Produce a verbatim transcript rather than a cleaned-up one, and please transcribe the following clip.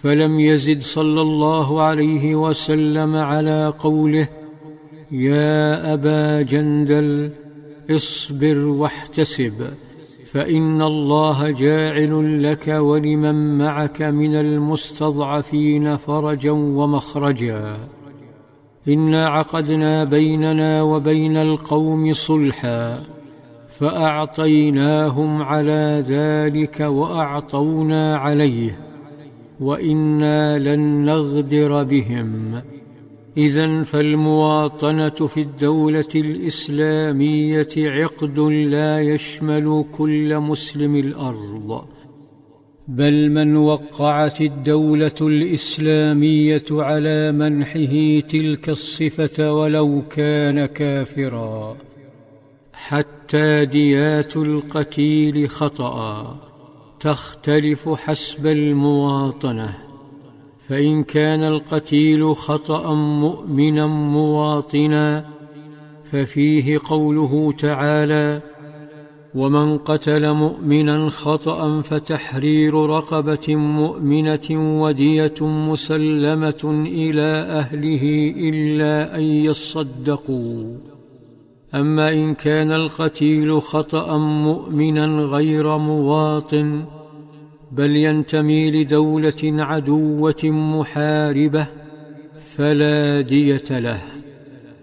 فلم يزد صلى الله عليه وسلم على قوله: يا أبا جندل اصبر واحتسب، فإن الله جاعل لك ولمن معك من المستضعفين فرجا ومخرجا. إنا عقدنا بيننا وبين القوم صلحا، فأعطيناهم على ذلك وأعطونا عليه، وإنا لن نغدر بهم. إذن فالمواطنة في الدولة الإسلامية عقد لا يشمل كل مسلم الأرض، بل من وقعت الدولة الإسلامية على منحه تلك الصفة ولو كان كافرا، حتى ديات القتيل خطأ تختلف حسب المواطنة. فإن كان القتيل خطأ مؤمنا مواطنا ففيه قوله تعالى: ومن قتل مؤمنا خطأ فتحرير رقبة مؤمنة ودية مسلمة إلى أهله إلا أن يصدقوا. أما إن كان القتيل خطأ مؤمنا غير مواطن بل ينتمي لدولة عدوة محاربة فلا دية له.